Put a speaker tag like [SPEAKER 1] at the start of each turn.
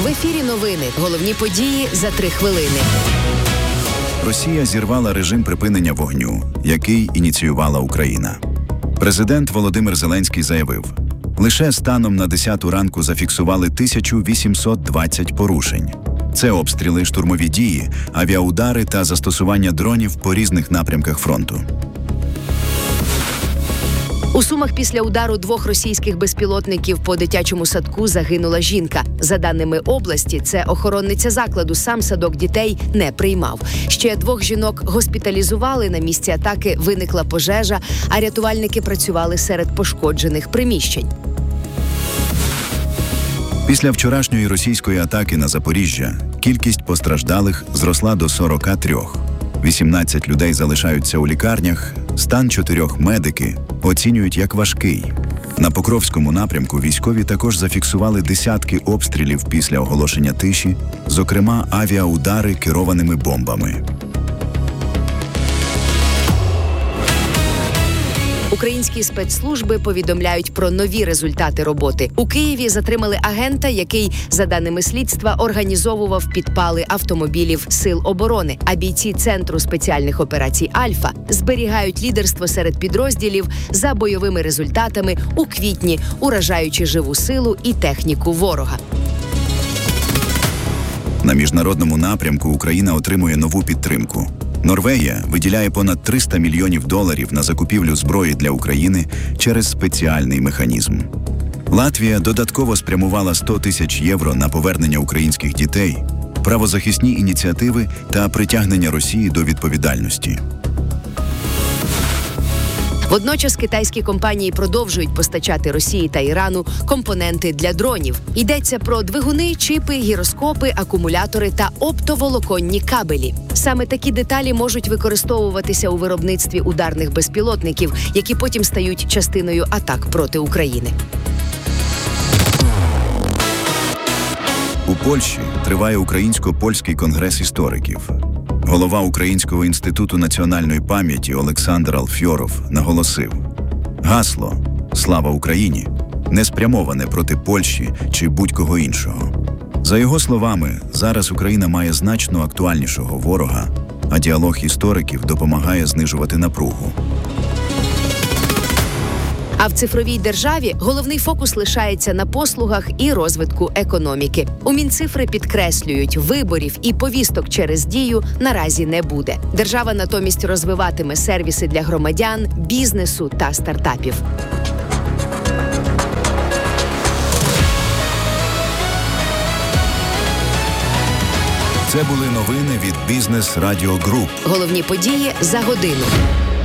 [SPEAKER 1] В ефірі новини. Головні події за 3 хвилини.
[SPEAKER 2] Росія зірвала режим припинення вогню, який ініціювала Україна. Президент Володимир Зеленський заявив, лише станом на 10-ту ранку зафіксували 1820 порушень. Це обстріли, штурмові дії, авіаудари та застосування дронів по різних напрямках фронту.
[SPEAKER 1] У Сумах після удару 2 російських безпілотників по дитячому садку загинула жінка. За даними області, це охоронниця закладу, сам садок дітей не приймав. Ще 2 жінок госпіталізували, на місці атаки виникла пожежа, а рятувальники працювали серед пошкоджених приміщень.
[SPEAKER 2] Після вчорашньої російської атаки на Запоріжжя кількість постраждалих зросла до 43. 18 людей залишаються у лікарнях, стан 4 медики оцінюють як важкий. На Покровському напрямку військові також зафіксували десятки обстрілів після оголошення тиші, зокрема авіаудари керованими бомбами.
[SPEAKER 1] Українські спецслужби повідомляють про нові результати роботи. У Києві затримали агента, який, за даними слідства, організовував підпали автомобілів Сил оборони. А бійці Центру спеціальних операцій «Альфа» зберігають лідерство серед підрозділів за бойовими результатами у квітні, уражаючи живу силу і техніку ворога.
[SPEAKER 2] На міжнародному напрямку Україна отримує нову підтримку. Норвегія виділяє понад $300 мільйонів на закупівлю зброї для України через спеціальний механізм. Латвія додатково спрямувала 100 тисяч євро на повернення українських дітей, правозахисні ініціативи та притягнення Росії до відповідальності.
[SPEAKER 1] Водночас китайські компанії продовжують постачати Росії та Ірану компоненти для дронів. Йдеться про двигуни, чіпи, гіроскопи, акумулятори та оптоволоконні кабелі. Саме такі деталі можуть використовуватися у виробництві ударних безпілотників, які потім стають частиною атак проти України.
[SPEAKER 2] У Польщі триває Українсько-польський конгрес істориків. Голова Українського інституту національної пам'яті Олександр Алфьоров наголосив: гасло «Слава Україні» не спрямоване проти Польщі чи будь-кого іншого. За його словами, зараз Україна має значно актуальнішого ворога, а діалог істориків допомагає знижувати напругу.
[SPEAKER 1] А в цифровій державі головний фокус лишається на послугах і розвитку економіки. У Мінцифри підкреслюють, виборів і повісток через Дію наразі не буде. Держава натомість розвиватиме сервіси для громадян, бізнесу та стартапів.
[SPEAKER 2] Це були новини від Бізнес Радіо Груп.
[SPEAKER 1] Головні події за годину.